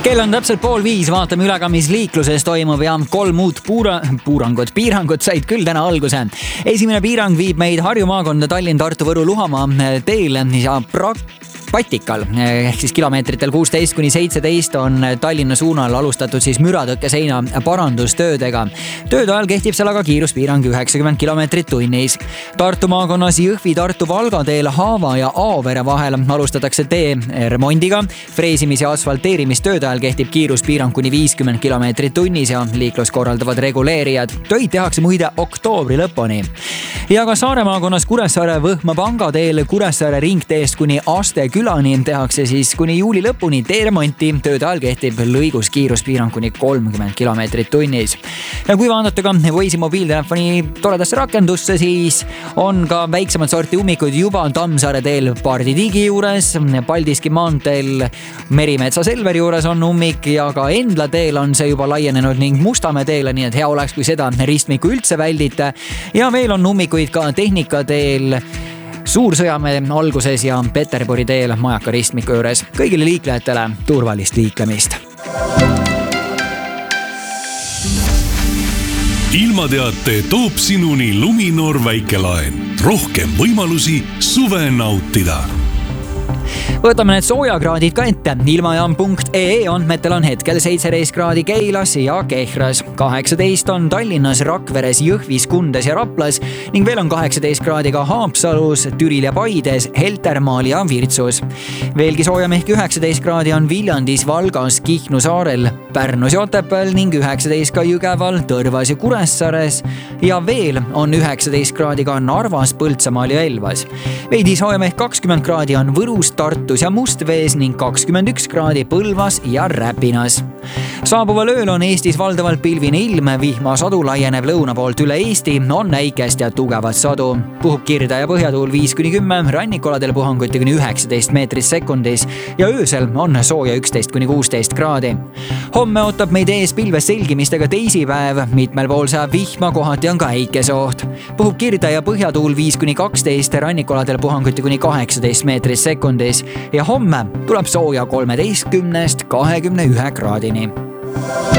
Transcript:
Kell on täpselt 4:30, vaatame üle ka, mis liikluses toimub ja 3 uut piirangut said küll täna alguse. Esimene piirang viib meid Harju maakonda Tallinn, Tartu, Võru, Luhamaa teel ja Patikal ehk siis kilomeetritel 16-17 on Tallinna suunal alustatud siis müratõkkeseina parandustöödega. Tööde ajal kehtib seal aga kiiruspiirang 90 kilomeetrit tunnis. Tartu maakonnas Jõhvi, Tartu, Valga teel Haava ja Aavere vahel alustatakse tee remondiga. Freesimis- ja asfalteerimistööde ajal kehtib kiiruspiirang kuni 50 kilomeetrit tunnis ja liiklus korraldavad reguleerijad. Töid tehakse muide oktoobri lõpuni. Ja ka Saare maakonnas Kuressaare Võhma panga teel Kuressaare ringteest kuni Aste külani tehakse siis kuni juuli lõpuni teeremonti. Tööde ajal kehtib lõigus kiiruspiirang kuni 30 kilomeetrit tunnis. Ja kui vaadata ka Waze'i mobiiltelefoni toredasse rakendusse, siis on ka väiksemat sorti ummikud juba Tammsaare teel Pardi Tigi juures, Paldiski maanteel Merimetsa Selveri juures on ummik ja ka Endla teel on see juba laienenud ning Mustamäe teele, nii et hea oleks, kui seda ristmikku üldse väldite. Ja veel on ummikuid ka Tehnika teel Suur-Sõjamäe alguses ja Peterburi teel Majaka ristmiku juures. Kõigile liiklejatele turvalist liiklemist. Ilmateate toob sinuni Luminor väikelaen. Rohkem võimalusi suve nautida. Võtame need soojakraadid ka ette. Ilmajaam.ee andmetel on hetkel 17 kraadi Keilas ja Kehras. 18 on Tallinnas, Rakveres, Jõhvis, Kundes ja Raplas ning veel on 18 kraadi ka Haapsalus, Türil ja Paides, Heltermaal ja Virtsus. Veelgi soojem ehk 19 kraadi on Viljandis, Valgas, Kihnu saarel, Pärnus ja Otepääl ning 19 ka Jõgeval, Tõrvas ja Kuressaares ja veel on 19 kraadi ka Narvas, Põltsamaal ja Elvas. Veidi soojem ehk 20 kraadi on Võrus, Tartus ja Mustvees ning 21 kraadi Põlvas ja Räpinas. Saabuval ööl on Eestis valdavalt pilvine ilm, vihmasadu laieneb lõuna poolt üle Eesti, on näikest ja tugevat sadu. Puhub kirda ja põhjatuul 5-10, rannikualadel puhanguti kuni 19 meetrit sekundis ja öösel on sooja 11-16 kraadi. Homme ootab meid ees pilves selgimistega teisipäev, mitmel pool saab vihma, kohati on ka äikeseoht. Puhub kirda ja põhjatuul 5-12, rannikualadel puhanguti kuni 18 meetrit sekundis ja homme tuleb sooja 13-21 kraadini.